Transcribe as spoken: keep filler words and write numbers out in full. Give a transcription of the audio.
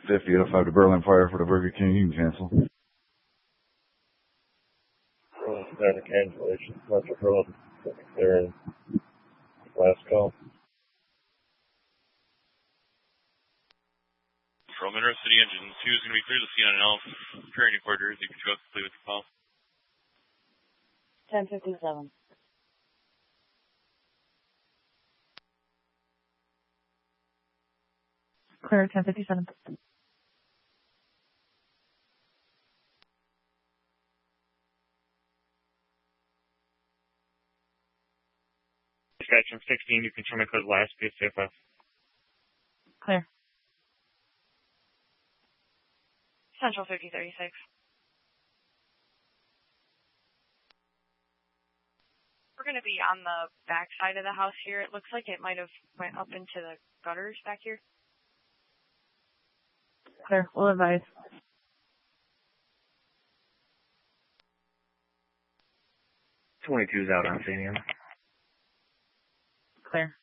fifty oh five to Berlin Fire for the Burger King. You can cancel. Berlin Fire cancellation. Metro Berlin. They're in last call. From Monroe City Engine two is going to be clear to see on an elf. Preparing new quarters. You can go complete with the call. ten fifty-seven. Clear, ten fifty-seven. Dispatch from sixteen, you can turn my code last, be C F F. Clear. Central fifty thirty-six. We're going to be on the back side of the house here. It looks like it might have went up into the gutters back here. Clear. We'll advise. twenty-two's out on Stadium. Clear.